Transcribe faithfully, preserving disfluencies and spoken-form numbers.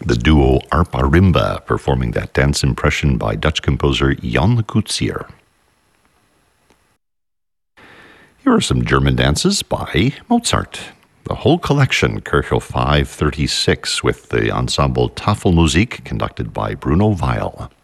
the duo Arpa-Rimba performing that dance impression by Dutch composer Jan Coetzee. Here are some German dances by Mozart. The whole collection, Köchel five thirty-six, with the ensemble Tafelmusik conducted by Bruno Weil.